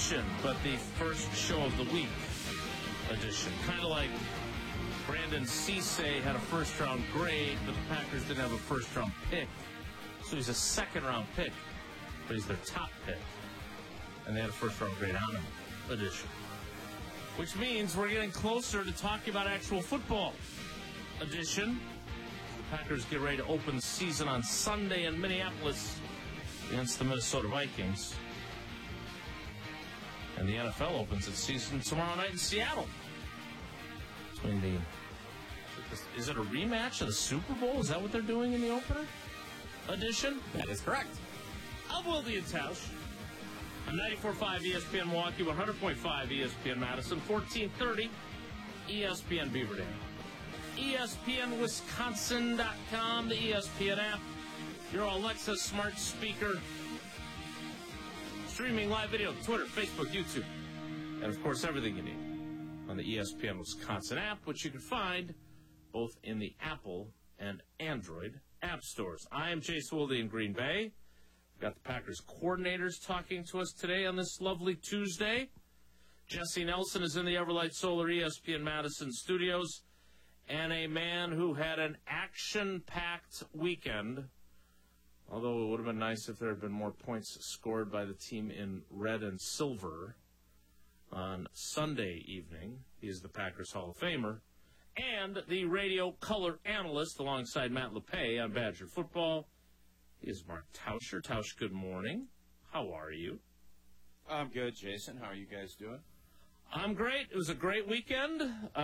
edition, but the first show of the week edition. Kind of like Brandon Cisse had a first-round grade, but the Packers didn't have a first-round pick. So he's a second-round pick, but he's their top pick. And they had a first-round grade on him edition. Which means we're getting closer to talking about actual football edition. The Packers get ready to open the season on Sunday in Minneapolis against the Minnesota Vikings. And the NFL opens its season tomorrow night in Seattle. Is it a rematch of the Super Bowl? Is that what they're doing in the opener edition? That is correct. I'm Wilde and Tausch. I'm 94.5 ESPN Milwaukee, 100.5 ESPN Madison, 1430 ESPN Beaverdale. ESPNWisconsin.com, the ESPN app, your Alexa smart speaker, streaming live video, Twitter, Facebook, YouTube, and of course everything you need on the ESPN Wisconsin app, which you can find both in the Apple and Android app stores. I am Jason Wilde in Green Bay. We've got the Packers coordinators talking to us today on this lovely Tuesday. Jesse Nelson is in the Everlight Solar ESPN Madison studios, and a man who had an action-packed weekend, although it would have been nice if there had been more points scored by the team in red and silver on Sunday evening. He is the Packers Hall of Famer and the radio color analyst alongside Matt LePay on Badger Football. He is Mark Tauscher. Tausch, good morning. How are you? I'm good, Jason. How are you guys doing? I'm great. It was a great weekend.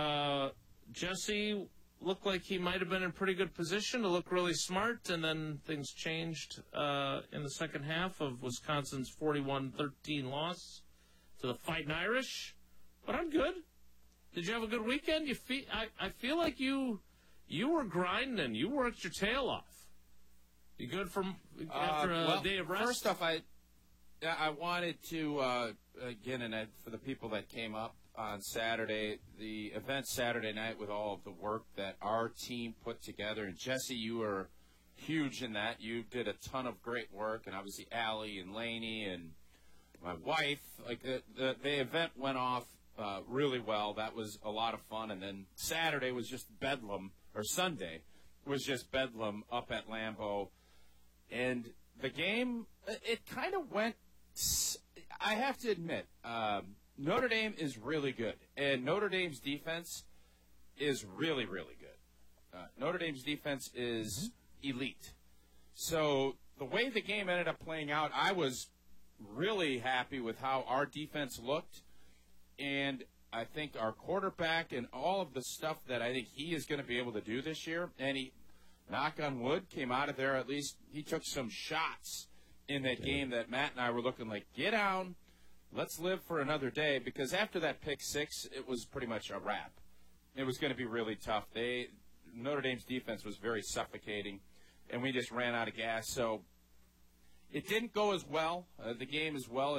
Jesse looked like he might have been in pretty good position to look really smart, and then things changed in the second half of Wisconsin's 41-13 loss to the Fighting Irish. But I'm good. Did you have a good weekend? I feel like you were grinding. You worked your tail off. You good after a day of rest? First off, I wanted to again, and for the people that came up on Saturday, the event Saturday night with all of the work that our team put together, and Jesse, you were huge in that. You did a ton of great work, and obviously Allie and Laney and my wife. Like the event went off really well. That was a lot of fun, and then Saturday was just bedlam, or Sunday was just bedlam up at Lambeau. And the game, it kind of went, I have to admit, Notre Dame is really good. And Notre Dame's defense is really, really good. Notre Dame's defense is elite. So the way the game ended up playing out, I was really happy with how our defense looked. And I think our quarterback and all of the stuff that I think he is going to be able to do this year, and he, knock on wood, came out of there, at least he took some shots in that game that Matt and I were looking like, get down, let's live for another day, because after that pick six, it was pretty much a wrap. It was going to be really tough. Notre Dame's defense was very suffocating, and we just ran out of gas. So it didn't go as well, the game as well